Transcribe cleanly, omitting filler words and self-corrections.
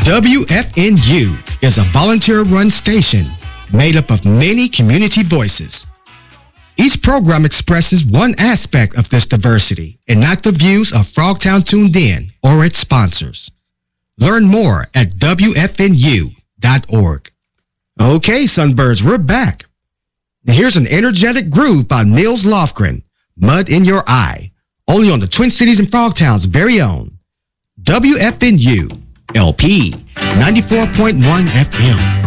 WFNU is a volunteer-run station made up of many community voices. Each program expresses one aspect of this diversity and not the views of Frogtown Tuned In or its sponsors. Learn more at WFNU.org. Okay, Sunbirds, we're back. Now here's an energetic groove by Nils Lofgren, Mud in Your Eye, only on the Twin Cities and Frogtown's very own WFNU LP 94.1 FM.